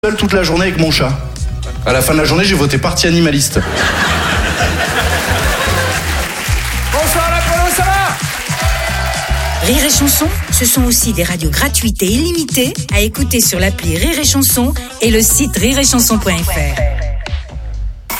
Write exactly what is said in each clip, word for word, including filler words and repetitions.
seul toute la journée avec mon chat. À la fin de la journée, j'ai voté parti animaliste. Bonsoir la ça va? Rire et Chanson, ce sont aussi des radios gratuites et illimitées à écouter sur l'appli Rire et Chanson et le site rire et chanson point f r.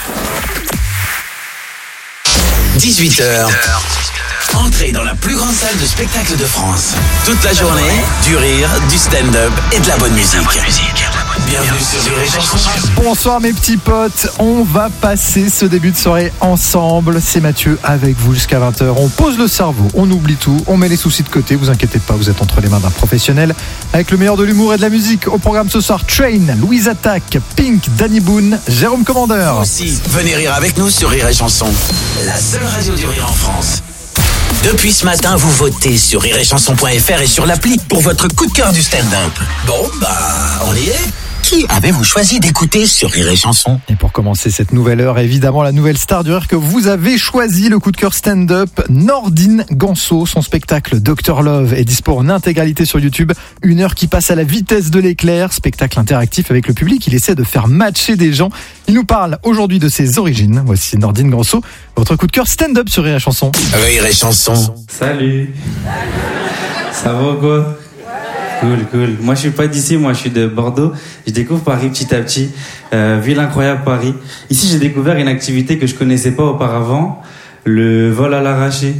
dix-huit heures. Entrez dans la plus grande salle de spectacle de France. Toute la journée, du rire, du stand-up et de la bonne musique. Bienvenue sur Rire et Chanson. Bonsoir mes petits potes, on va passer ce début de soirée ensemble. C'est Mathieu avec vous jusqu'à vingt heures. On pose le cerveau, on oublie tout, on met les soucis de côté. Vous inquiétez pas, vous êtes entre les mains d'un professionnel. Avec le meilleur de l'humour et de la musique. Au programme ce soir, Train, Louise Attaque, Pink, Danny Boone, Jérôme Commandeur. Vous aussi, venez rire avec nous sur Rire et Chanson. La seule radio du rire en France. Depuis ce matin, vous votez sur rire et chanson point f r et sur l'appli pour votre coup de cœur du stand-up. Bon, bah, on y est. Qui avez-vous choisi d'écouter sur Rire et Chanson? Et pour commencer cette nouvelle heure, évidemment, la nouvelle star du rire que vous avez choisi, le coup de cœur stand-up, Nordine Ganso. Son spectacle docteur Love est dispo en intégralité sur YouTube. Une heure qui passe à la vitesse de l'éclair. Spectacle interactif avec le public. Il essaie de faire matcher des gens. Il nous parle aujourd'hui de ses origines. Voici Nordine Ganso, votre coup de cœur stand-up sur Rire et Chanson. Rire et Chanson. Salut. Ça va quoi? Cool, cool. Moi, je suis pas d'ici, moi, je suis de Bordeaux. Je découvre Paris petit à petit. Euh, ville incroyable, Paris. Ici, j'ai découvert une activité que je connaissais pas auparavant. Le vol à l'arraché.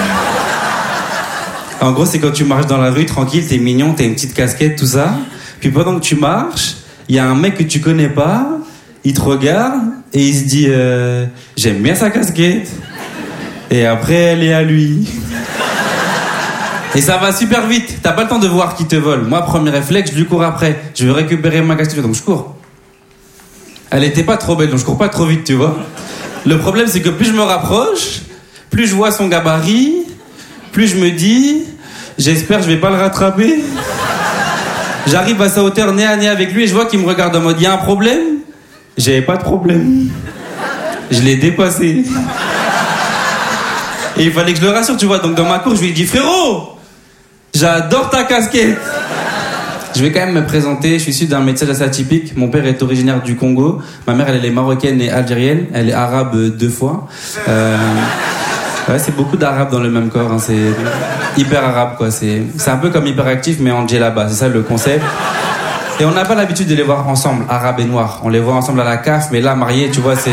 En gros, c'est quand tu marches dans la rue, tranquille, t'es mignon, t'as une petite casquette, tout ça. Puis pendant que tu marches, il y a un mec que tu connais pas, il te regarde et il se dit euh, « J'aime bien sa casquette. » Et après, elle est à lui. Et ça va super vite, t'as pas le temps de voir qui te vole. Moi, premier réflexe, je lui cours après. Je veux récupérer ma casquette, donc je cours. Elle était pas trop belle, donc je cours pas trop vite, tu vois. Le problème, c'est que plus je me rapproche, plus je vois son gabarit, plus je me dis, j'espère que je vais pas le rattraper. J'arrive à sa hauteur, nez à nez avec lui, et je vois qu'il me regarde en mode, y a un problème? J'avais pas de problème. Je l'ai dépassé. Et il fallait que je le rassure, tu vois. Donc dans ma cour, je lui ai dit, frérot, j'adore ta casquette. Je vais quand même me présenter. Je suis issu d'un métissage assez atypique. Mon père est originaire du Congo. Ma mère, elle est marocaine et algérienne. Elle est arabe deux fois. Euh... Ouais, c'est beaucoup d'arabes dans le même corps. Hein. C'est hyper arabe, quoi. C'est, c'est un peu comme hyperactif, mais en djellaba. C'est ça le concept. Et on n'a pas l'habitude de les voir ensemble, arabes et noirs. On les voit ensemble à la C A F, mais là, mariés, tu vois, c'est...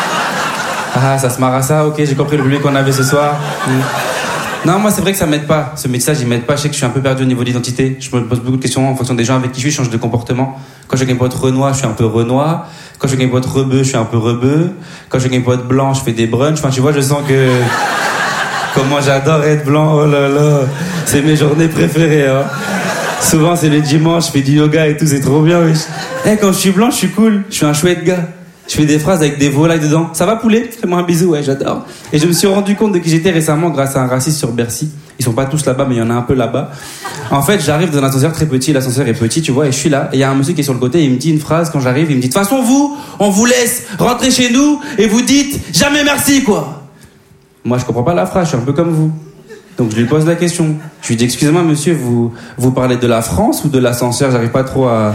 Ah, ça se marre à ça, ok, j'ai compris le public qu'on avait ce soir. Mmh. Non, moi, c'est vrai que ça m'aide pas. Ce métissage, il m'aide pas. Je sais que je suis un peu perdu au niveau d'identité. Je me pose beaucoup de questions en fonction des gens avec qui je suis, je change de comportement. Quand je suis avec un pote renois, je suis un peu renois. Quand je suis avec un pote rebeu, je suis un peu rebeu. Quand je suis avec un pote blanc, je fais des brunchs. Enfin, tu vois, je sens que... Comment j'adore être blanc, oh là là. C'est mes journées préférées, hein. Souvent, c'est les dimanches, je fais du yoga et tout, c'est trop bien, oui. Eh, hey, quand je suis blanc, je suis cool. Je suis un chouette gars. Je fais des phrases avec des volailles dedans. Ça va poulet? Fais-moi un bisou, ouais, j'adore. Et je me suis rendu compte de qui j'étais récemment grâce à un raciste sur Bercy. Ils sont pas tous là-bas, mais il y en a un peu là-bas. En fait, j'arrive dans un ascenseur très petit, l'ascenseur est petit, tu vois, et je suis là. Et il y a un monsieur qui est sur le côté, et il me dit une phrase quand j'arrive, il me dit, de toute façon, vous, on vous laisse rentrer chez nous, et vous dites jamais merci, quoi. Moi, je comprends pas la phrase, je suis un peu comme vous. Donc je lui pose la question. Je lui dis, excusez-moi, monsieur, vous, vous parlez de la France ou de l'ascenseur? J'arrive pas trop à...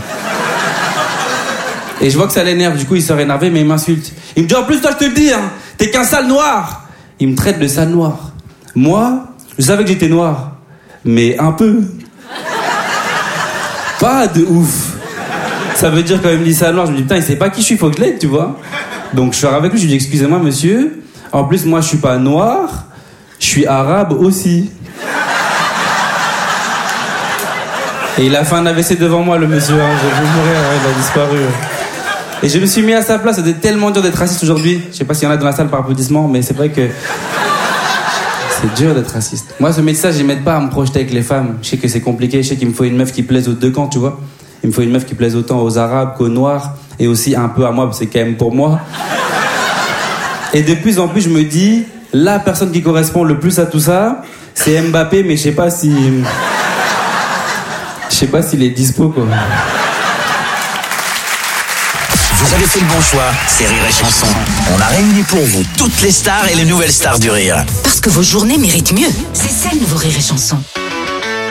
Et je vois que ça l'énerve, du coup il sort énervé, mais il m'insulte. Il me dit, en plus toi je te le dis, hein, t'es qu'un sale noir. Il me traite de sale noir. Moi, je savais que j'étais noir, mais un peu. Pas de ouf. Ça veut dire quand il me dit sale noir, je me dis, putain, il sait pas qui je suis, faut que je l'aide, tu vois. Donc je sors avec lui, je lui dis, excusez-moi monsieur, en plus moi je suis pas noir, je suis arabe aussi. Et il a fait un A V C devant moi, le monsieur, hein, je vais mourir, hein, il a disparu. Et je me suis mis à sa place, c'était tellement dur d'être raciste aujourd'hui. Je sais pas s'il y en a dans la salle par applaudissement, mais c'est vrai que c'est dur d'être raciste. Moi, ce métissage, il m'aide pas à me projeter avec les femmes. Je sais que c'est compliqué, je sais qu'il me faut une meuf qui plaise aux deux camps, tu vois. Il me faut une meuf qui plaise autant aux arabes qu'aux noirs, et aussi un peu à moi, parce que c'est quand même pour moi. Et de plus en plus, je me dis, la personne qui correspond le plus à tout ça, c'est Mbappé, mais je sais pas si... Je sais pas s'il est dispo, quoi. Vous avez fait le bon choix, c'est Rire et Chanson. On a réuni pour vous toutes les stars et les nouvelles stars du rire. Parce que vos journées méritent mieux. C'est ça le nouveau Rire et Chanson.